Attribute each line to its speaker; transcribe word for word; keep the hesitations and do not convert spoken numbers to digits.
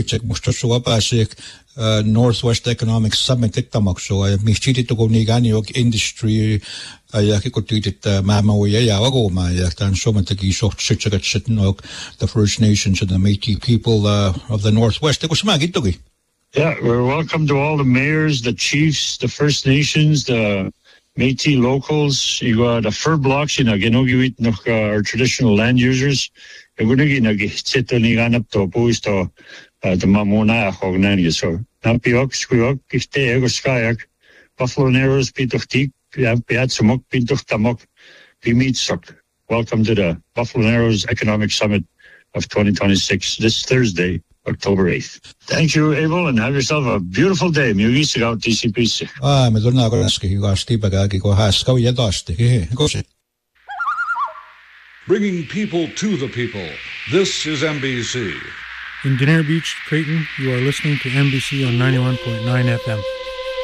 Speaker 1: pichek musto pasik Northwest Economic Summit iktamak so michiti to go nigani og industry ja kikutit mama we ja go ma ja tan so met die soort such sitten ook the First Nations and the Métis people uh, of the Northwest. Ko smagi to gi.
Speaker 2: Yeah, we're welcome to all the mayors, the chiefs, the First Nations, the Métis locals. You got the fur blocks, you know, ginugi noch our traditional land users. Gunagi nagi sito ni ganap to puis to the mamona hognani so. Napiok squiok ifte ego skyak. Buffalo Narrows pitochtik, piatsumok pintoch tamok pimitsok. Welcome to the Buffalo Narrows Economic Summit of twenty twenty-six this Thursday, October eighth. Thank you, Abel, and have yourself a beautiful day. Mugisi out T C P C.
Speaker 1: Ah, me donna ko aski ko asti bagagi ko haska ya dosti. Go se.
Speaker 3: Bringing people to the people. This is M B C.
Speaker 4: In Danair Beach, Creighton, you are listening to M B C on ninety-one point nine F M.